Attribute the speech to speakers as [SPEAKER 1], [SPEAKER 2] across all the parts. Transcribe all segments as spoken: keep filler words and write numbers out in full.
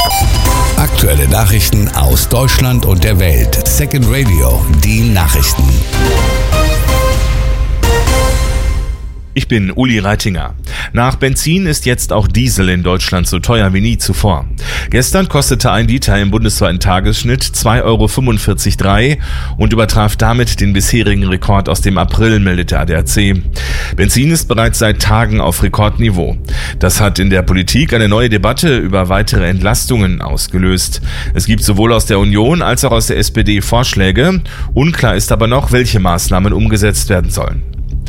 [SPEAKER 1] Aktuelle Nachrichten aus Deutschland und der Welt. Second Radio, die Nachrichten.
[SPEAKER 2] Ich bin Uli Reitinger. Nach Benzin ist jetzt auch Diesel in Deutschland so teuer wie nie zuvor. Gestern kostete ein Liter im bundesweiten Tagesschnitt zwei Euro fünfundvierzig Komma drei und übertraf damit den bisherigen Rekord aus dem April, meldet der A D A C. Benzin ist bereits seit Tagen auf Rekordniveau. Das hat in der Politik eine neue Debatte über weitere Entlastungen ausgelöst. Es gibt sowohl aus der Union als auch aus der S P D Vorschläge. Unklar ist aber noch, welche Maßnahmen umgesetzt werden sollen.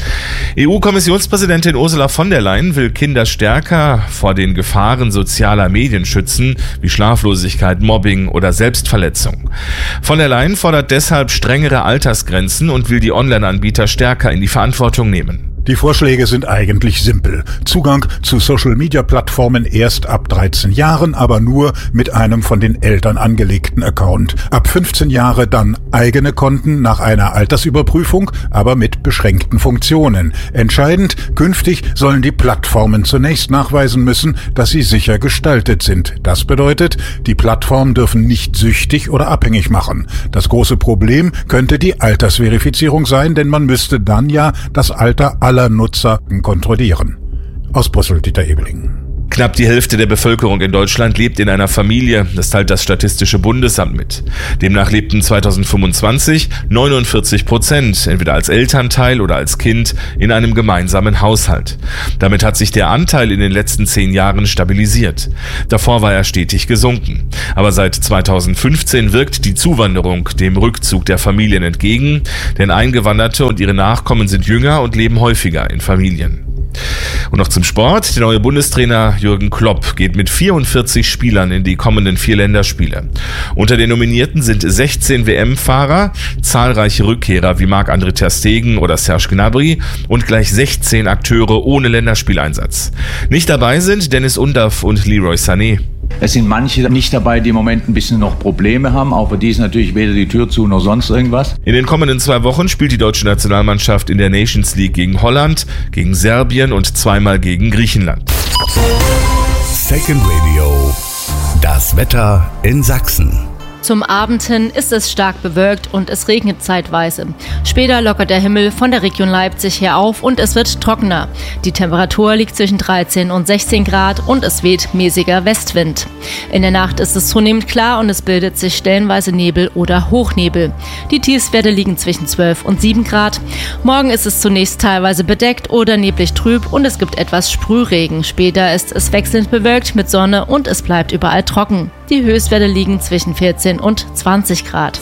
[SPEAKER 2] E U-Kommissionspräsidentin Ursula von der Leyen will Kinder stärker vor den Gefahren sozialer Medien schützen, wie Schlaflosigkeit, Mobbing oder Selbstverletzung. Von der Leyen fordert deshalb strengere Altersgrenzen und will die Online-Anbieter stärker in die Verantwortung nehmen.
[SPEAKER 3] Die Vorschläge sind eigentlich simpel. Zugang zu Social-Media-Plattformen erst ab dreizehn Jahren, aber nur mit einem von den Eltern angelegten Account. Ab fünfzehn Jahre dann eigene Konten nach einer Altersüberprüfung, aber mit beschränkten Funktionen. Entscheidend, künftig sollen die Plattformen zunächst nachweisen müssen, dass sie sicher gestaltet sind. Das bedeutet, die Plattformen dürfen nicht süchtig oder abhängig machen. Das große Problem könnte die Altersverifizierung sein, denn man müsste dann ja das Alter aller Nutzer kontrollieren. Aus Brüssel, Dieter Ebeling.
[SPEAKER 2] Knapp die Hälfte der Bevölkerung in Deutschland lebt in einer Familie, das teilt das Statistische Bundesamt mit. Demnach lebten zweitausendfünfundzwanzig neunundvierzig Prozent, entweder als Elternteil oder als Kind, in einem gemeinsamen Haushalt. Damit hat sich der Anteil in den letzten zehn Jahren stabilisiert. Davor war er stetig gesunken. Aber seit zweitausendfünfzehn wirkt die Zuwanderung dem Rückzug der Familien entgegen, denn Eingewanderte und ihre Nachkommen sind jünger und leben häufiger in Familien. Und noch zum Sport. Der neue Bundestrainer Jürgen Klopp geht mit vierundvierzig Spielern in die kommenden vier Länderspiele. Unter den Nominierten sind sechzehn W M-Fahrer, zahlreiche Rückkehrer wie Marc-André ter Stegen oder Serge Gnabry und gleich sechzehn Akteure ohne Länderspieleinsatz. Nicht dabei sind Dennis Undaff und Leroy Sané.
[SPEAKER 4] Es sind manche nicht dabei, die im Moment ein bisschen noch Probleme haben, auch für die ist natürlich weder die Tür zu noch sonst irgendwas.
[SPEAKER 2] In den kommenden zwei Wochen spielt die deutsche Nationalmannschaft in der Nations League gegen Holland, gegen Serbien und zweimal gegen Griechenland.
[SPEAKER 1] Second Radio, das Wetter in Sachsen.
[SPEAKER 5] Zum Abend hin ist es stark bewölkt und es regnet zeitweise. Später lockert der Himmel von der Region Leipzig her auf und es wird trockener. Die Temperatur liegt zwischen dreizehn und sechzehn Grad und es weht mäßiger Westwind. In der Nacht ist es zunehmend klar und es bildet sich stellenweise Nebel oder Hochnebel. Die Tiefstwerte liegen zwischen zwölf und sieben Grad. Morgen ist es zunächst teilweise bedeckt oder neblig trüb und es gibt etwas Sprühregen. Später ist es wechselnd bewölkt mit Sonne und es bleibt überall trocken. Die Höchstwerte liegen zwischen vierzehn und zwanzig Grad.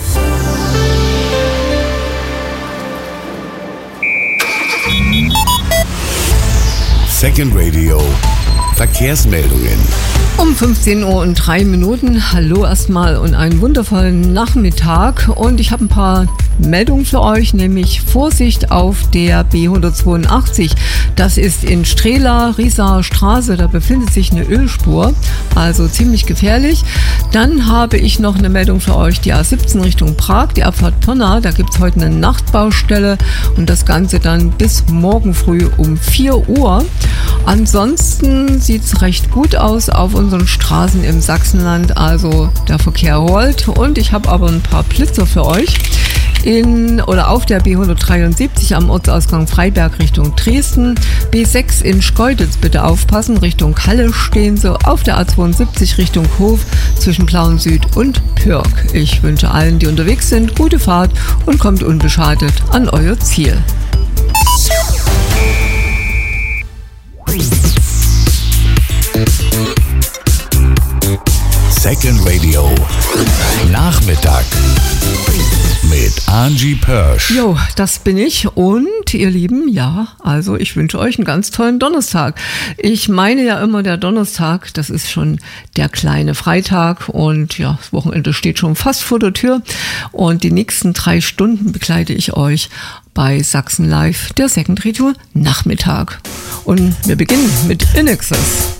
[SPEAKER 1] Second Radio, Verkehrsmeldungen.
[SPEAKER 6] Um fünfzehn Uhr und drei Minuten. Hallo erstmal und einen wundervollen Nachmittag. Und ich habe ein paar Meldungen für euch, nämlich Vorsicht auf der B hundertzweiundachtzig. Das ist in Strehla, Riesaer Straße, da befindet sich eine Ölspur, also ziemlich gefährlich. Dann habe ich noch eine Meldung für euch, die A siebzehn Richtung Prag, die Abfahrt Pirna, da gibt es heute eine Nachtbaustelle und das Ganze dann bis morgen früh um vier Uhr. Ansonsten sieht es recht gut aus auf unseren Straßen im Sachsenland, also der Verkehr rollt und ich habe aber ein paar Blitzer für euch. In oder auf der B hundertdreiundsiebzig am Ortsausgang Freiberg Richtung Dresden, B sechs in Schkeuditz bitte aufpassen, Richtung Halle stehen sie, auf der A zweiundsiebzig Richtung Hof zwischen Plauen Süd und Pürg. Ich wünsche allen, die unterwegs sind, gute Fahrt und kommt unbeschadet an euer Ziel.
[SPEAKER 1] Second Radio, Nachmittag mit Angie Pörsch.
[SPEAKER 6] Jo, das bin ich und ihr Lieben, ja, also ich wünsche euch einen ganz tollen Donnerstag. Ich meine ja immer, der Donnerstag, das ist schon der kleine Freitag und ja, das Wochenende steht schon fast vor der Tür und die nächsten drei Stunden begleite ich euch bei Sachsen Live, der Second Radio Nachmittag. Und wir beginnen mit In Excess.